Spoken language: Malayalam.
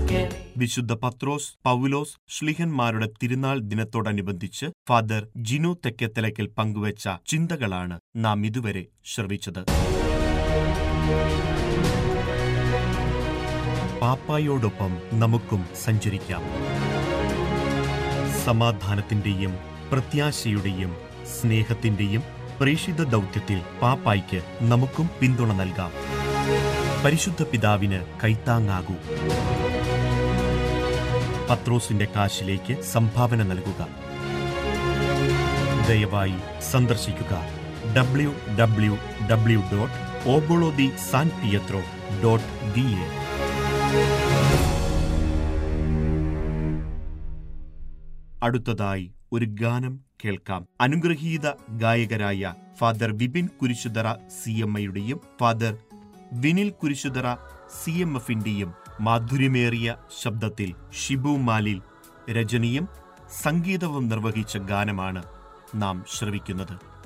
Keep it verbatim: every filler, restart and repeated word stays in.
വിശുദ്ധ പത്രോസ് പൗലോസ് ശ്ലീഹന്മാരുടെ തിരുനാൾ ദിനത്തോടനുബന്ധിച്ച് ഫാദർ ജിനു തെക്കേത്തലയ്ക്കൽ പങ്കുവച്ച ചിന്തകളാണ് നാം ഇതുവരെ ശ്രവിച്ചത്. പാപ്പായോടൊപ്പം നമുക്കും സഞ്ചരിക്കാം. സമാധാനത്തിന്റെയും പ്രത്യാശയുടെയും സ്നേഹത്തിന്റെയും പ്രേഷിത ദൗത്യത്തിൽ പാപ്പായ്ക്ക് നമുക്കും പിന്തുണ നൽകാം. പരിശുദ്ധ പിതാവിന് കൈത്താങ്ങാകൂ. പത്രോസിന്റെ കാശിലേക്ക് സംഭാവന നൽകുക. ദയവായി സന്ദർശിക്കുക W W W dot ഓബോളോ the San Pietro dot V A. അടുത്തതായി ഒരു ഗാനം കേൾക്കാം. അനുഗ്രഹീത ഗായകരായ father Vipin Kurisuthara C M ഐയുടെയും father Vinil Kurisuthara C M എഫിന്റെയും മാധുര്യമേറിയ ശബ്ദത്തിൽ ഷിബു മാലിൽ രചനയും സംഗീതവും നിർവഹിച്ച ഗാനമാണ് നാം ശ്രവിക്കുന്നത്.